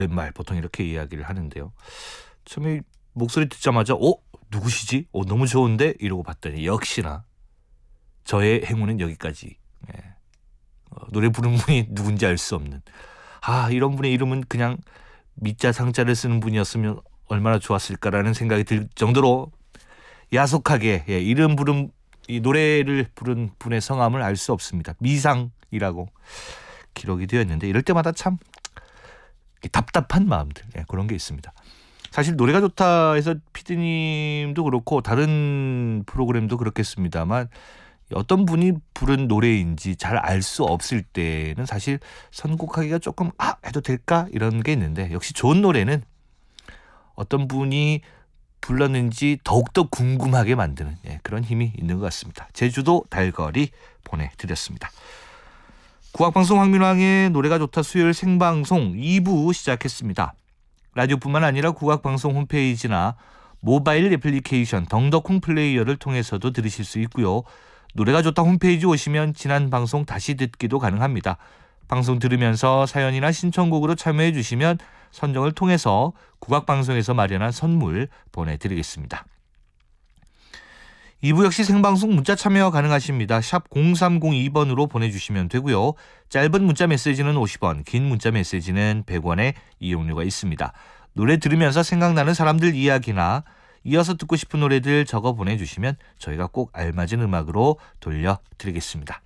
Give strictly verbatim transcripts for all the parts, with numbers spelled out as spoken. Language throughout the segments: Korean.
말 보통 이렇게 이야기를 하는데요. 처음에 목소리 듣자마자 어? 누구시지? 어, 너무 좋은데? 이러고 봤더니 역시나 저의 행운은 여기까지. 예. 어, 노래 부르는 분이 누군지 알 수 없는. 아, 이런 분의 이름은 그냥 미자 상자를 쓰는 분이었으면 얼마나 좋았을까라는 생각이 들 정도로 야속하게 예, 이름 부른 이 노래를 부른 분의 성함을 알 수 없습니다. 미상이라고 기록이 되어 있는데 이럴 때마다 참 답답한 마음들 예, 그런 게 있습니다. 사실 노래가 좋다 해서 피디님도 그렇고 다른 프로그램도 그렇겠습니다만 어떤 분이 부른 노래인지 잘 알 수 없을 때는 사실 선곡하기가 조금 아 해도 될까 이런 게 있는데 역시 좋은 노래는 어떤 분이 불렀는지 더욱더 궁금하게 만드는 예, 그런 힘이 있는 것 같습니다. 제주도 달거리 보내드렸습니다. 국악방송 황민왕의 노래가 좋다 수요일 생방송 이 부 시작했습니다. 라디오뿐만 아니라 국악방송 홈페이지나 모바일 애플리케이션 덩더콩 플레이어를 통해서도 들으실 수 있고요. 노래가 좋다 홈페이지 오시면 지난 방송 다시 듣기도 가능합니다. 방송 들으면서 사연이나 신청곡으로 참여해 주시면 선정을 통해서 국악방송에서 마련한 선물 보내드리겠습니다. 이 부 역시 생방송 문자 참여 가능하십니다. 샵 공삼공이 번으로 보내주시면 되고요. 짧은 문자 메시지는 오십 원, 긴 문자 메시지는 백 원의 이용료가 있습니다. 노래 들으면서 생각나는 사람들 이야기나 이어서 듣고 싶은 노래들 적어 보내주시면 저희가 꼭 알맞은 음악으로 돌려드리겠습니다.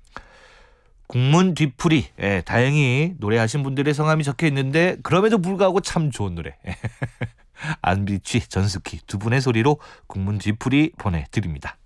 국문 뒤풀이 예, 다행히 노래하신 분들의 성함이 적혀 있는데 그럼에도 불구하고 참 좋은 노래 안비취, 전스키 두 분의 소리로 국문 뒤풀이 보내드립니다.